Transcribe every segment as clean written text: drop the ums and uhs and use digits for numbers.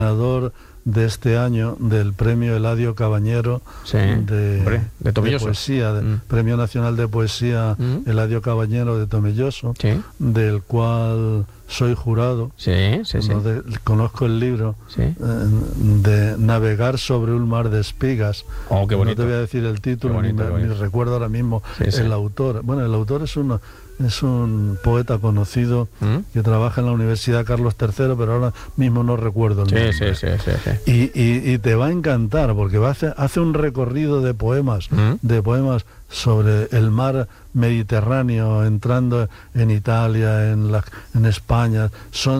ganador de este año del premio Eladio Cabañero de poesía, Premio Nacional de Poesía Eladio Cabañero de Tomelloso, del cual soy jurado. Conozco el libro de Navegar sobre un mar de espigas. Oh, qué bonito. No te voy a decir el título, ni recuerdo ahora mismo el autor. Bueno, el autor es un poeta conocido que trabaja en la Universidad Carlos III, pero ahora mismo no recuerdo el nombre. Y te va a encantar, porque hace un recorrido de poemas sobre el mar Mediterráneo, entrando en Italia, en España.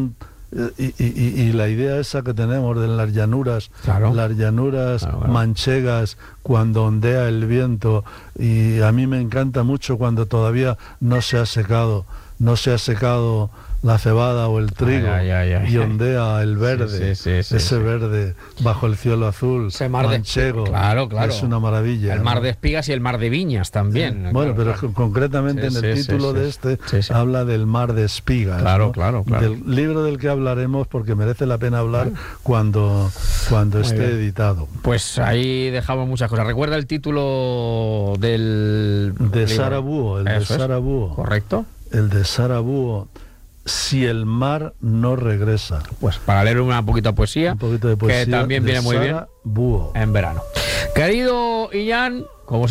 Y la idea esa que tenemos de las llanuras, manchegas, cuando ondea el viento, y a mí me encanta mucho cuando todavía no se ha secado la cebada o el trigo, y ondea el verde, ese verde bajo el cielo azul, ese mar manchego, claro. es una maravilla. El mar de espigas y el mar de viñas también. Bueno, pero concretamente en el título de este habla del mar de espigas. Claro. Del libro del que hablaremos, porque merece la pena hablar cuando esté editado. Pues ahí dejamos muchas cosas. Recuerda el título del de Sara Búho, de Sara Búho. Correcto. El de Sara Búho. Si el mar no regresa. Pues para leer un poquito de poesía, que también viene muy bien en verano. Querido Illán, como